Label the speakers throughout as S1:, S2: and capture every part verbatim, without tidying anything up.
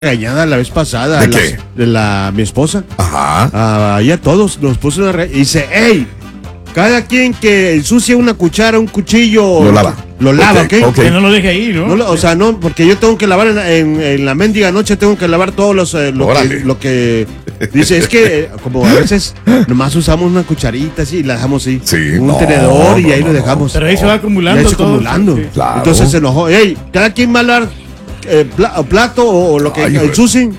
S1: regañada la vez pasada.
S2: ¿De
S1: la,
S2: qué?
S1: De la, mi esposa.
S2: Ajá.
S1: Ahí a todos nos puso una re... Y dice, hey, cada quien que ensucie una cuchara, un cuchillo...
S2: Lo lava.
S1: Lo lava,
S2: Okay,
S1: ¿ok?
S2: okay.
S3: Que no lo deje ahí, ¿no?
S1: No lo- o sea, no, porque yo tengo que lavar en, en, en la mendiga noche, tengo que lavar todos los... eh, lo, que,
S2: Órale.
S1: lo que... Dice, es que eh, como a veces nomás usamos una cucharita así y la dejamos así.
S2: Sí,
S1: un
S2: no,
S1: tenedor y
S2: no,
S1: ahí
S2: no,
S1: lo dejamos.
S3: Pero ahí se va acumulando
S1: Y ahí se
S3: todo.
S1: acumulando.
S3: Sí.
S2: Claro.
S1: Entonces se enojó. Hey, cada quien va a lavar eh, pla- plato o, o lo que
S2: Ay, güey.
S1: ensucien.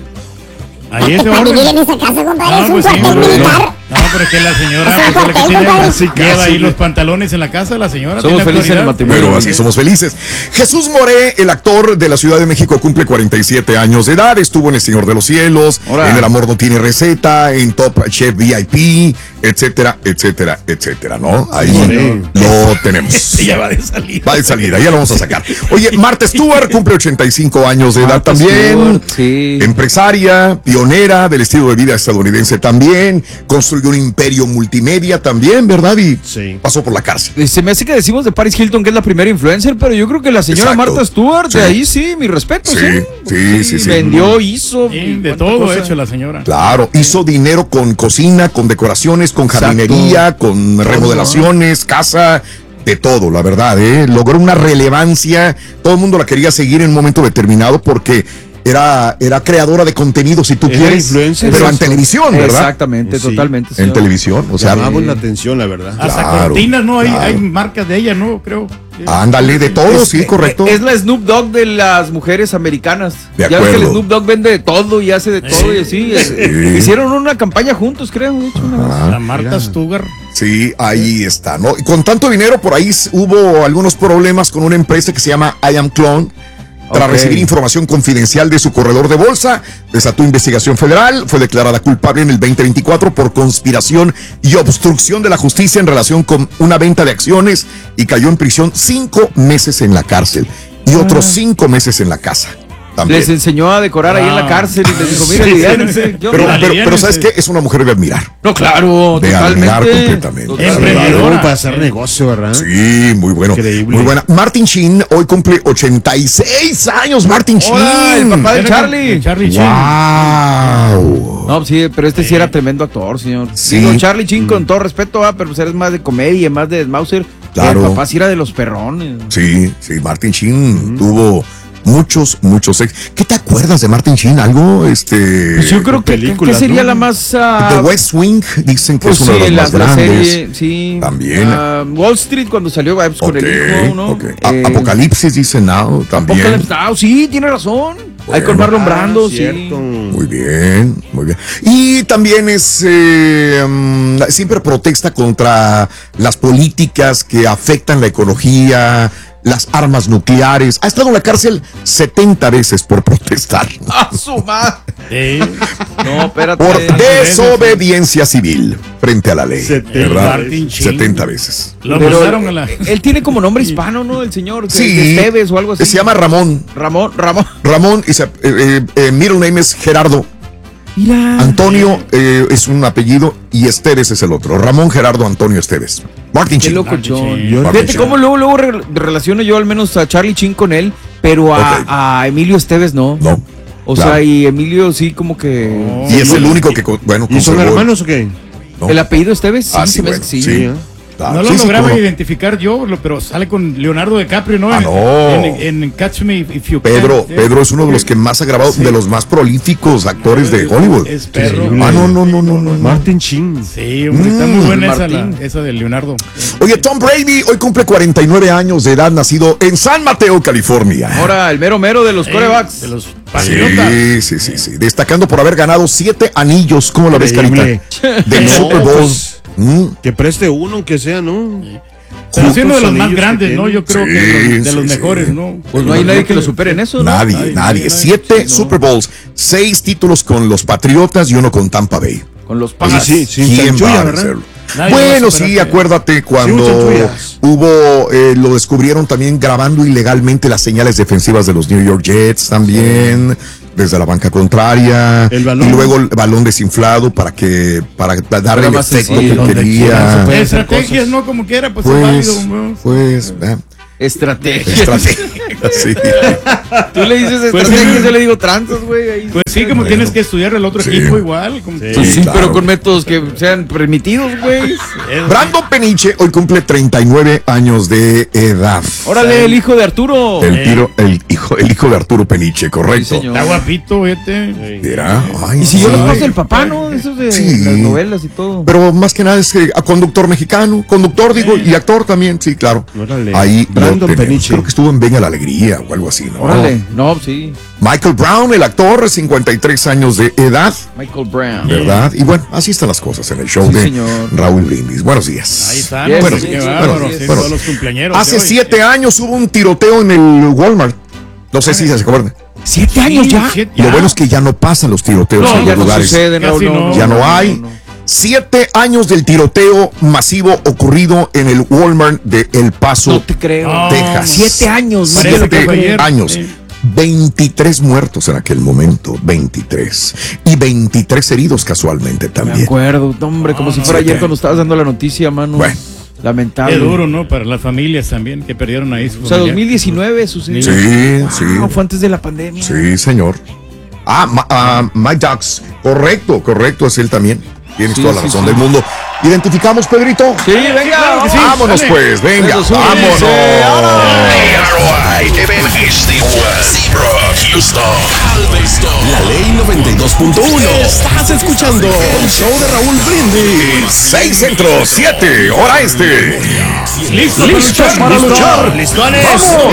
S3: Ahí ese
S4: Para
S3: orden.
S4: vivir en esa casa, compadre,
S3: No,
S4: es un
S3: pues sí,
S4: cuartel
S3: no,
S4: militar.
S3: no, pero es que la señora
S4: Es un
S3: pues, es la que
S4: cuartel,
S3: tiene-
S4: compadre.
S1: Casi,
S3: lleva
S1: casi.
S3: ahí los pantalones en la casa, la señora.
S5: Somos
S3: tiene
S5: felices en el
S3: autoridad.
S5: matrimonio.
S2: Pero así somos felices. Jesús Moré, el actor de la Ciudad de México, cumple cuarenta y siete años de edad. Estuvo en El Señor de los Cielos,
S5: Ora.
S2: en El Amor No Tiene Receta, en Top Chef V I P, etcétera, etcétera, etcétera, ¿no? Ahí
S1: Moré.
S2: lo tenemos.
S3: Ella va de salida.
S2: Va de salida, ya lo vamos a sacar. Oye, Martha Stewart cumple ochenta y cinco años de edad
S5: Martha
S2: también.
S5: Stewart, sí.
S2: Empresaria, pionera del estilo de vida estadounidense también. Construyó un imperio multimedia también, ¿verdad? Y
S1: Sí.
S2: pasó por la cárcel.
S5: Eh, Se me hace que decimos de Paris Hilton que es la primera influencer, pero yo creo que la señora
S2: Exacto.
S5: Martha Stewart,
S2: Sí.
S5: de ahí sí, mi respeto,
S2: Sí,
S5: sí.
S2: sí, sí, sí.
S5: Vendió, hizo.
S3: Sí, de
S5: cuánta
S3: todo
S5: cosa.
S3: ha hecho la señora.
S2: Claro, hizo dinero con cocina, con decoraciones, con
S5: Exacto.
S2: jardinería, con remodelaciones, casa, de todo, la verdad, ¿eh? Logró una relevancia, todo el mundo la quería seguir en un momento determinado porque era, era creadora de contenido, si tú
S1: Era
S2: quieres,
S1: influencer.
S2: pero en
S5: Exacto.
S2: televisión, ¿verdad?
S5: Exactamente,
S1: Sí.
S5: totalmente.
S2: En
S5: señor.
S2: televisión, o sea,
S1: Llamamos la atención, la verdad.
S3: Hasta
S2: Claro,
S3: cortinas, ¿no? Hay,
S2: claro.
S3: hay marcas de ella, ¿no? Creo.
S2: ándale, de todo, sí, correcto.
S5: Es la Snoop Dogg de las mujeres americanas.
S2: De
S5: ya ves que el
S2: acuerdo.
S5: Snoop Dogg vende de todo y hace de todo y así. es- Hicieron una campaña juntos, creo. De hecho, una vez.
S3: La Martha Stewart.
S2: Sí, ahí está, ¿no? Y con tanto dinero por ahí s- hubo algunos problemas con una empresa que se llama I Am Clone. Tras
S5: Ok.
S2: recibir información confidencial de su corredor de bolsa, desató investigación federal, fue declarada culpable en el veinte veinticuatro por conspiración y obstrucción de la justicia en relación con una venta de acciones y cayó en prisión cinco meses en la cárcel y otros cinco meses en la casa. También.
S5: Les enseñó a decorar ahí en la
S3: Ah.
S5: cárcel y les dijo, mira,
S3: Sí,
S5: aliviánense.
S3: sí.
S5: Yo-
S2: Pero,
S3: Mira,
S2: pero, pero ¿sabes
S3: aliviánense.
S2: qué? Es una mujer de admirar.
S5: No, claro,
S2: De
S5: totalmente.
S2: admirar completamente.
S5: Totalmente.
S3: Emprendedora.
S1: Como para hacer negocio, ¿verdad?
S2: Sí, muy bueno.
S1: Increíble.
S2: Muy buena. Martin Sheen hoy cumple ochenta y seis años. Martin
S5: Hola, el
S2: Sheen.
S5: papá de
S3: Era
S5: Charlie.
S3: con- Charlie Sheen.
S2: Wow.
S5: No, sí, pero este sí era tremendo actor, señor.
S2: Sí.
S5: Digo, Charlie Chin, con todo respeto, ah, pero pues eres más de comedia, más de Mauser.
S2: Claro.
S5: El papá sí era de los perrones.
S2: Sí, sí, Martin Sheen tuvo muchos, muchos ex. ¿Qué te acuerdas de Martin Sheen? ¿Algo? Este.
S5: Pues yo creo que,
S1: películas,
S5: que sería
S1: ¿no?
S5: la más... ah,
S2: The West Wing, dicen que
S5: pues
S2: es uno
S5: sí,
S2: de los
S5: la,
S2: más
S5: la
S2: grandes.
S5: serie, sí.
S2: También.
S5: Ah, Wall Street cuando salió pues, con
S2: Ok,
S5: el hijo, ¿no?
S2: ok. A-
S5: Eh,
S2: Apocalipsis, dicen now, también.
S5: Apocalypse Now, sí, tiene razón. Ahí
S2: Bueno.
S5: con Marlon
S1: Ah,
S5: Brando, sí.
S1: cierto.
S2: Muy bien, muy bien. Y también es eh, mm, siempre protesta contra las políticas que afectan la ecología, las armas nucleares. Ha estado en la cárcel setenta veces por protestar.
S5: ¡Ah, su madre!
S3: Sí.
S5: No, espérate.
S2: Por
S3: veces,
S2: desobediencia civil frente a la ley.
S1: setenta
S2: ¿Verdad?
S3: Martin Sheen.
S2: setenta veces.
S3: Lo
S5: Pero
S3: mandaron a la.
S5: él tiene como nombre hispano, ¿no? El señor que-
S2: Sí.
S5: de Esteves o algo así.
S2: Se llama Ramón.
S5: Ramón, Ramón.
S2: Ramón, y se- eh, eh, eh, middle name es Gerardo.
S5: Mira.
S2: Antonio eh, es un apellido y Esteves es el otro. Ramón Gerardo Antonio Esteves. Martin
S5: Qué
S2: Sheen.
S5: loco,
S3: Martin
S5: John.
S3: Sheen.
S1: Yo-
S2: Martin
S5: Fíjate
S2: Sheen.
S5: cómo luego, luego re- relaciono yo al menos a Charlie Chin con él, pero a,
S2: Ok.
S5: a Emilio Esteves no.
S2: No.
S5: O
S2: claro.
S5: sea, y Emilio sí como que...
S3: Oh.
S2: Y es el único que, co- bueno,
S1: ¿Y son
S2: conservó-
S1: hermanos o qué?
S2: ¿no?
S5: El apellido Esteves sí,
S2: Ah,
S5: se
S2: sí,
S5: me hace
S2: bueno,
S5: que sí.
S2: sí.
S1: ¿eh?
S2: Claro,
S3: No lo
S2: sí, sí,
S3: lograba
S2: cómo no.
S3: identificar yo, lo- pero sale con Leonardo DiCaprio, ¿no?
S2: Ah,
S3: En-
S2: no.
S3: En, en Catch Me If You Can.
S2: Pedro,
S3: Sí.
S2: Pedro es uno de los que más ha grabado,
S3: Sí.
S2: de los más prolíficos actores de Hollywood.
S3: Es perro.
S1: Increíble.
S2: Ah, no, no, no, no, no. no.
S1: Martin Sheen.
S3: Sí, hombre, está
S2: Mm,
S3: muy buena esa,
S5: Martín.
S3: la- esa de Leonardo.
S2: Oye, Tom Brady hoy cumple cuarenta y nueve años de edad, nacido en San Mateo, California.
S5: Ahora, el mero mero de los
S3: Sí,
S5: corebacks.
S3: De los Patriotas.
S2: Sí, sí, sí, sí. Destacando por haber ganado siete anillos. ¿Cómo la ves,
S1: Increíble.
S2: Carita? Del
S1: No,
S2: Super Bowl.
S1: pues,
S2: Mm.
S1: Que preste uno, aunque sea, ¿no?
S3: Pero sí uno de los
S1: Juntos
S3: más
S1: anillos
S3: grandes,
S1: que
S3: ¿no?
S1: tiene.
S3: Yo creo
S2: Sí,
S3: que de los, de
S2: sí,
S3: los
S2: sí.
S3: mejores, ¿no?
S5: Pues no hay nadie que lo supere en eso, ¿no?
S2: Nadie,
S3: Nadie,
S2: nadie.
S3: nadie,
S2: Siete
S3: nadie.
S2: Super Bowls, seis títulos con los Patriotas y uno con Tampa Bay.
S5: Con los
S1: Sí,
S5: Pats.
S1: sí, sin
S2: ¿Quién
S1: chanchulla,
S2: va a
S1: ¿verdad?
S2: vencerlo?
S3: Nadie lo
S2: Bueno,
S3: va a
S2: sí,
S3: superar.
S2: acuérdate cuando
S1: muchas tuyas.
S2: hubo, eh, lo descubrieron también grabando ilegalmente las señales defensivas de los New York Jets también, desde la banca contraria.
S1: El balón.
S2: Y luego el balón desinflado para que, para darle
S5: Era
S2: el
S5: más
S2: efecto
S5: sencillo,
S2: que
S5: donde
S2: quería.
S5: quiera se puede hacer
S3: Estrategias,
S5: cosas.
S3: ¿no? Como quiera, pues, es
S2: Pues,
S3: válido. ¿no?
S2: pues, eh.
S5: Estrategia.
S2: Estrategia, sí.
S5: Tú le dices
S3: Pues
S5: estrategia,
S3: sí.
S5: yo le digo tranzas, güey. ahí
S3: Pues sí, como
S2: Bueno.
S3: tienes que estudiar el otro
S2: Sí.
S3: equipo igual. como-
S1: Sí.
S5: Pues sí,
S2: claro.
S5: pero con métodos que sean permitidos, güey.
S3: Eso
S2: Brandon Peniche hoy cumple treinta y nueve años de edad.
S5: Órale, el hijo de Arturo.
S2: El tiro, el hijo, el hijo de Arturo Peniche, correcto.
S5: Sí, señor.
S3: Está guapito, fíjate.
S2: Mira, ay,
S5: Y si yo
S2: sí.
S5: los paso del papá, ¿no? Esos de
S2: Sí.
S5: las novelas y todo.
S2: Pero más que nada es eh, a conductor mexicano, conductor digo, y actor también, sí, claro.
S1: Órale.
S2: Ahí lo
S1: Brandon
S2: tenemos.
S1: Peniche.
S2: Creo que estuvo en Venga la Alegría o algo así, ¿no?
S5: Órale, no, sí.
S2: Michael Brown, el actor, cincuenta y tres años de edad,
S5: Michael Brown.
S2: ¿verdad? Y bueno, así están las cosas en el show
S5: Sí,
S2: de
S5: señor.
S2: Raúl Brindis. Buenos días.
S3: Ahí está.
S5: Yes,
S3: Bueno,
S5: yes,
S3: qué
S5: yes,
S3: bárbaro.
S5: yes,
S3: sí,
S5: yes.
S3: todos los cumpleaños.
S2: Hace
S3: de hoy.
S2: siete años hubo un tiroteo en el Walmart. No sé si se acuerdan.
S5: ¿Siete
S3: Sí, siete-
S2: Lo
S3: ya.
S2: bueno es que ya no pasan los tiroteos
S5: No,
S2: en
S5: ya
S2: los
S5: no
S2: lugares.
S5: suceden,
S3: Casi
S5: Raúl.
S3: no.
S2: Ya no hay. Siete años del tiroteo masivo ocurrido en el Walmart de El Paso,
S5: No te creo.
S3: No,
S2: Texas.
S5: Siete años, ¿no?
S3: Parece que
S2: Siete
S3: fue ayer.
S2: años.
S3: Sí.
S2: veintitrés muertos en aquel momento, veintitrés. Y veintitrés heridos casualmente
S5: Me
S2: también.
S5: acuerdo, no, hombre, como si fuera
S2: siete.
S5: ayer cuando estabas dando la noticia, mano.
S2: Bueno.
S5: Lamentable.
S3: Qué duro, ¿no? Para las familias también que perdieron ahí su
S5: O sea,
S3: familiar.
S5: dos mil diecinueve sucedió.
S2: Sí, sí.
S5: No, fue antes de la pandemia.
S2: Sí, señor. Ah, Ma- ah, Mike Ducks. Correcto, correcto, es él también. Tienes
S5: Sí,
S2: toda la
S5: sí,
S2: razón
S5: sí.
S2: del mundo. ¿Identificamos, Pedrito?
S5: Sí, venga.
S3: claro que sí.
S2: Vámonos
S3: dale.
S2: pues, venga,
S5: Eso, sí,
S2: vámonos.
S5: sí,
S4: A R I, M H D West, Seabrook, Houston, Galveston, La Ley noventa y dos punto uno. Estás escuchando el show de Raúl Brindis.
S2: Seis centros, siete, hora este.
S3: Listo,
S2: Listos para luchar.
S3: Listones.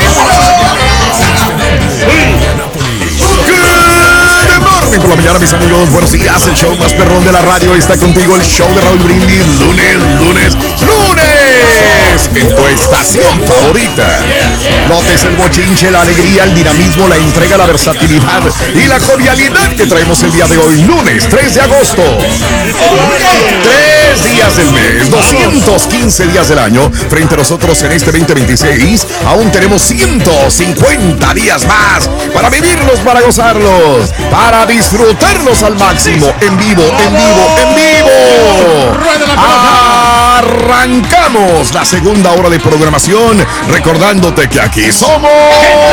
S2: Good morning por la mañana, mis amigos. Buenos días. El show más perrón de la radio está contigo. El show de Raúl Brindis. Lunes, lunes, lunes. En tu estación favorita. Notes el bochinche, la alegría, el dinamismo, la entrega, la versatilidad y la jovialidad que traemos el día de hoy. Lunes tres de agosto. Tres días del mes, doscientos quince días del año. Frente a nosotros en este veinte veintiséis, aún tenemos ciento cincuenta días más para vivirlos, para gozarlos, para disfrutarlos al máximo. En vivo, en vivo, en vivo. Arrancamos la segunda hora de programación, recordándote que aquí somos